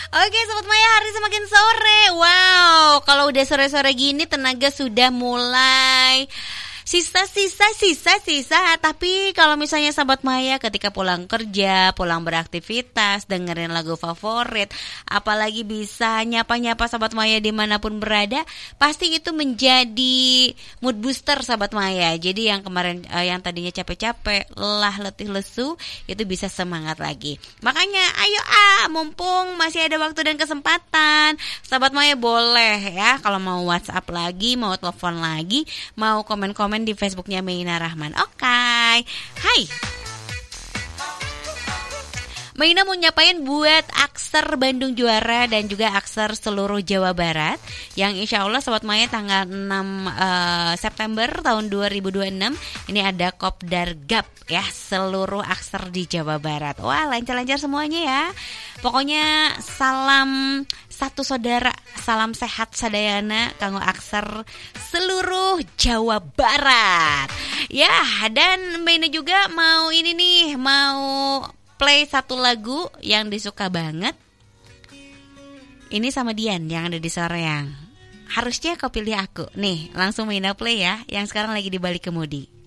Oke, Sobat Maya, hari semakin sore. Wow, kalau udah sore-sore gini tenaga sudah mulai sisa. Tapi kalau misalnya Sobat Maya ketika pulang kerja, pulang beraktivitas, dengerin lagu favorit, apalagi bisa nyapa-nyapa Sobat Maya dimanapun berada, pasti itu menjadi mood booster Sobat Maya. Jadi yang kemarin yang tadinya capek-capek, lelah, letih, lesu, itu bisa semangat lagi. Makanya ayo mumpung masih ada waktu dan kesempatan, Sobat Maya boleh ya kalau mau WhatsApp lagi, mau telepon lagi, mau komen-komen di Facebooknya Meina Rahman. Oke. Hai. Meina mau nyapain buat Akser Bandung Juara dan juga Akser seluruh Jawa Barat yang insya Allah Sobat Maya tanggal 6 September tahun 2026 ini ada Kopdar Gap ya, seluruh Akser di Jawa Barat. Wah, lancar-lancar semuanya ya. Pokoknya salam satu saudara, salam sehat sadayana kanggo Akser seluruh Jawa Barat. Ya, dan Meina juga mau ini nih, mau play satu lagu yang disuka banget. Ini sama Dian yang ada di Soreang. Harusnya kau pilih aku. Nih, langsung Meina play ya, yang sekarang lagi di balik kemudi.